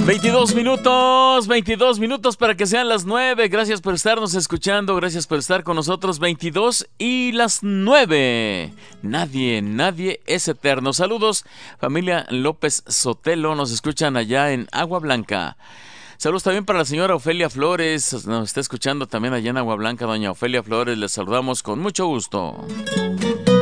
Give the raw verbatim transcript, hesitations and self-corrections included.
veintidós minutos, veintidós minutos para que sean las nueve. Gracias por estarnos escuchando, gracias por estar con nosotros. veintidós y las nueve. Nadie, nadie es eterno. Saludos, familia López Sotelo, nos escuchan allá en Agua Blanca. Saludos también para la señora Ofelia Flores, nos está escuchando también allá en Agua Blanca. Doña Ofelia Flores, les saludamos con mucho gusto.